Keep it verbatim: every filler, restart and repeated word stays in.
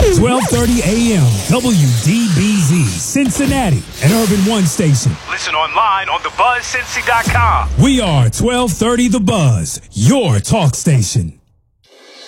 twelve thirty a m W D B Z, Cincinnati, an Urban One station. Listen online on the buzz cincy dot com. We are twelve thirty The Buzz, your talk station.